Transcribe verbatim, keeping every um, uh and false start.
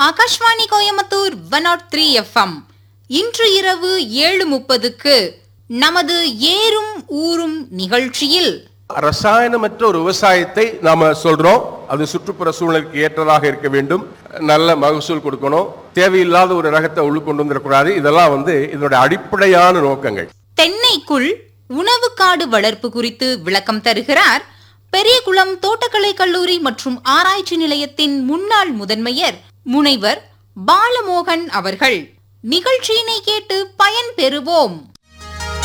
Akashvani Coimbatore one not three FM. இன்று இரவு ஏழு முப்பதுக்கு நமது ஏறும் ஊரும் நிகழ்ச்சியில் ரசாயனமற்ற ஒரு விவசாயத்தை நாம சொல்றோம். அது சுற்றுப்புற சூழலுக்கு ஏற்றதாக இருக்க வேண்டும், நல்ல மகசூல் கொடுக்கணும், தேவையில்லாத ஒரு ரகத்தை உள்கொண்டு வந்துடக்கூடாது. இதெல்லாம் வந்து இதனுடைய அடிப்படையான நோக்கங்கள். தென்னைக்குள் உணவு காடு வளர்ப்பு குறித்து விளக்கம் தருகிறார் பெரியகுளம் தோட்டக்கலை கல்லூரி மற்றும் ஆராய்ச்சி நிலையத்தின் முன்னாள் முதன்மையர் முனைவர் பாலமோகன் அவர்கள். நிகழ்ச்சியினை கேட்டு பயன் பெறுவோம்.